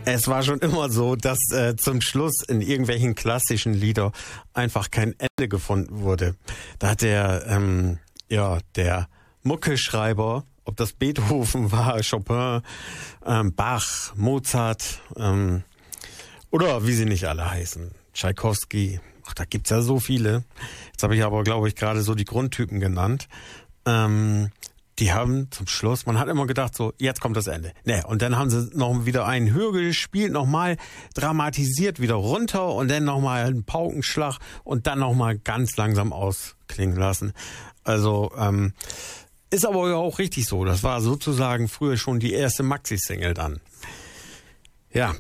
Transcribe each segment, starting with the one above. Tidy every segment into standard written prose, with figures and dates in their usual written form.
Es war schon immer so, dass zum Schluss in irgendwelchen klassischen Lieder einfach kein Ende gefunden wurde. Da hat der Muckeschreiber, ob das Beethoven war, Chopin, Bach, Mozart oder wie sie nicht alle heißen, Tschaikowski, ach, da gibt's ja so viele. Jetzt habe ich aber, glaube ich, gerade so die Grundtypen genannt. Die haben zum Schluss, man hat immer gedacht so, jetzt kommt das Ende. Ne, und dann haben sie noch wieder einen höher gespielt, nochmal dramatisiert, wieder runter und dann nochmal einen Paukenschlag und dann nochmal ganz langsam ausklingen lassen. Also, ist aber ja auch richtig so. Das war sozusagen früher schon die erste Maxi-Single dann. Ja,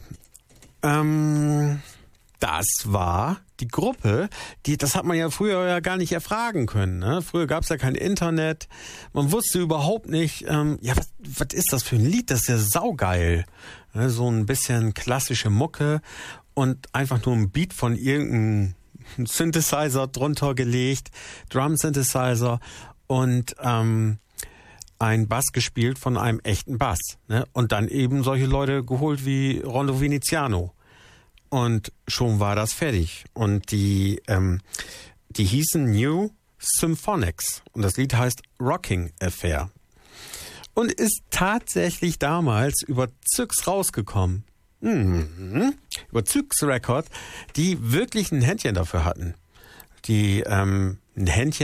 das war die Gruppe, das hat man ja früher ja gar nicht erfragen können. Ne? Früher gab es ja kein Internet. Man wusste überhaupt nicht, was ist das für ein Lied? Das ist ja saugeil. Ne? So ein bisschen klassische Mucke und einfach nur ein Beat von irgendeinem Synthesizer drunter gelegt, Drum-Synthesizer und ein Bass gespielt von einem echten Bass. Ne? Und dann eben solche Leute geholt wie Rondo Veneziano. Und schon war das fertig. Und die hießen New Symphonics. Und das Lied heißt Rocking Affair. Und ist tatsächlich damals über Zyx rausgekommen. Über Zyx Record, die wirklich ein Händchen dafür hatten. Die ein Händchen